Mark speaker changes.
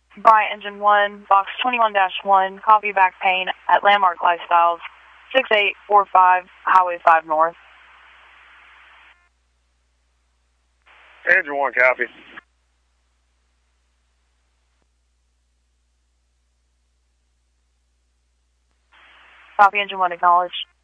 Speaker 1: Bryant Engine 1, Box 21-1, copy back pain at Landmark Lifestyles, 6845 Highway 5 North.
Speaker 2: Engine 1, copy.
Speaker 1: Copy, Engine 1 acknowledged.